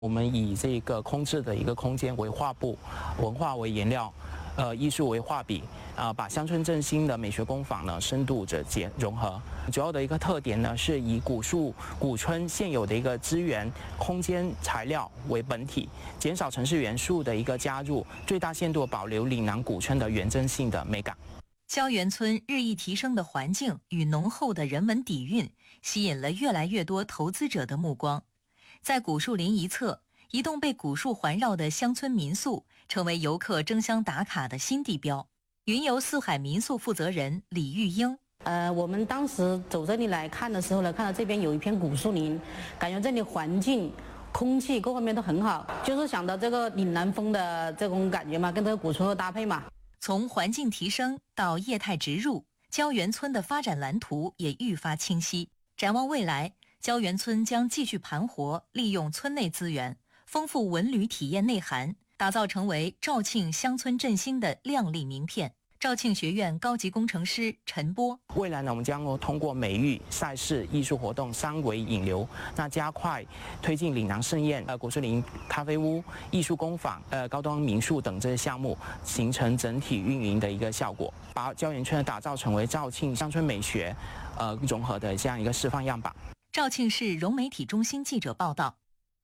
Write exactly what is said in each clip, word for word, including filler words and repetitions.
我们以这个空置的一个空间为画布，文化为颜料，呃，艺术为画笔，啊、呃，把乡村振兴的美学工坊呢深度者结融合。主要的一个特点呢，是以古树、古村现有的一个资源、空间、材料为本体，减少城市元素的一个加入，最大限度保留岭南古村的原真性的美感。 胶原村日益提升的环境与浓厚的人文底蕴，吸引了越来越多投资者的目光。在古树林一侧，一栋被古树环绕的乡村民宿成为游客争相打卡的新地标。云游四海民宿负责人李玉英， 呃，我们当时走这里来看的时候呢，看到这边有一片古树林，感觉这里环境、空气各方面都很好，就是想到这个岭南风的这种感觉嘛，跟这个古村落搭配嘛。 从环境提升到业态植入，胶原村的发展蓝图也愈发清晰。展望未来，胶原村将继续盘活，利用村内资源，丰富文旅体验内涵，打造成为肇庆乡村振兴的亮丽名片。肇庆学院高级工程师陈波， 未来呢，我们将通过美育、赛事、艺术活动三维引流，那加快推进岭南盛宴、呃古树林咖啡屋、艺术工坊、呃高端民宿等这些项目，形成整体运营的一个效果，把胶原村打造成为肇庆乡村美学呃融合的这样一个示范样板。 肇庆市融媒体中心记者报道。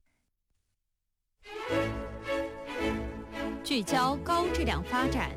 聚焦高质量发展。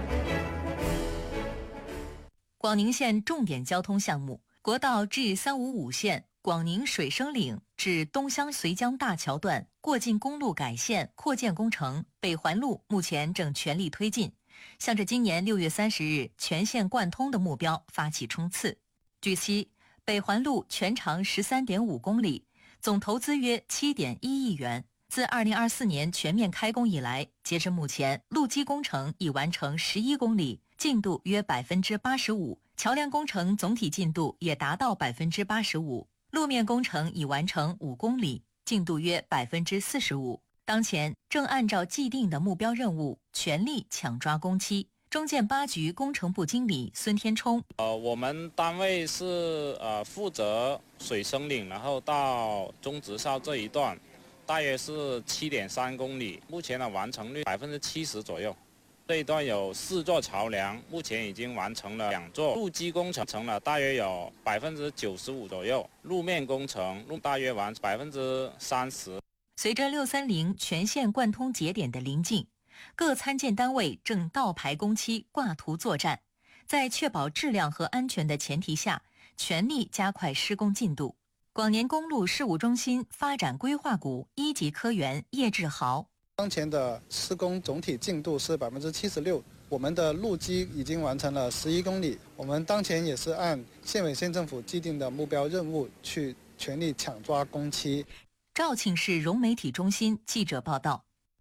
广宁县重点交通项目国道 G 三五五线广宁水生岭至东乡绥江大桥段过境公路改线扩建工程北环路目前正全力推进，向着今年六月三十日全线贯通的目标发起冲刺。据悉，北环路全长 十三点五公里，总投资约 七点一亿元。自二零二四年全面开工以来，截至目前，路基工程已完成十一公里，进度约 百分之八十五， 桥梁工程总体进度也达到 百分之八十五， 路面工程已完成五公里，进度约 百分之四十五。 当前正按照既定的目标任务全力抢抓工期。中建八局工程部经理孙天冲， 呃，我们单位是呃负责水生岭，然后到中直哨这一段，大约是 七点三公里，目前的完成率 百分之七十 左右。这一段有四座桥梁，目前已经完成了两座，路基工程成了大约有 百分之九十五 左右，路面工程路大约完 百分之三十。 随着六三零全线贯通节点的临近，各参建单位正倒排工期挂图作战，在确保质量和安全的前提下，全力加快施工进度。广宁公路事务中心发展规划股一级科员叶志豪， 当前的施工总体进度是 百分之七十六， 我们的路基已经完成了十一公里。我们当前也是按县委县政府既定的目标任务去全力抢抓工期。 肇庆市融媒体中心记者报道。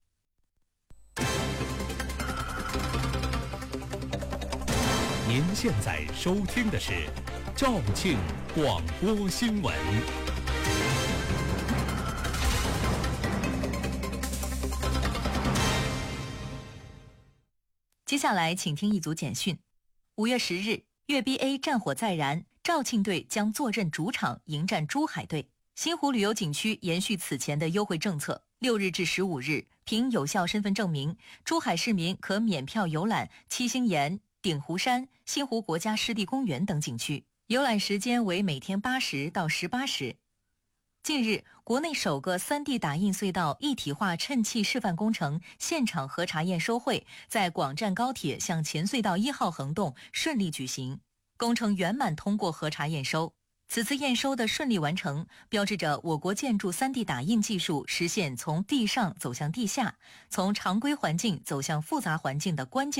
您现在收听的是肇庆广播新闻。 接下来请听一组简讯。五月十日，粤 B A 战火再燃，肇庆队将坐镇主场迎战珠海队。新湖旅游景区延续此前的优惠政策，六日至十五日，凭有效身份证明，珠海市民可免票游览七星岩、鼎湖山、新湖国家湿地公园等景区，游览时间为每天八时到十八时。近日，国内首个 三 D 打印隧道一体化衬砌示范工程现场核查验收会在广湛高铁向前隧道一号横洞顺利举行，工程圆满通过核查验收。此次验收的顺利完成，标志着我国建筑 三 D 打印技术实现从地上走向地下，从常规环境走向复杂环境的关键